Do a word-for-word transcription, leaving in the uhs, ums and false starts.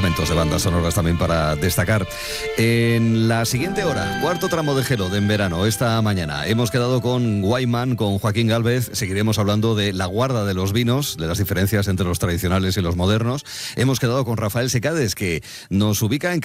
fragmentos de bandas sonoras también para destacar. En la siguiente hora, cuarto tramo de Hello de en verano, esta mañana, hemos quedado con Guayman, con Joaquín Gálvez. Seguiremos hablando de la guarda de los vinos, de las diferencias entre los tradicionales y los modernos. Hemos quedado con Rafael Secades, que nos ubica en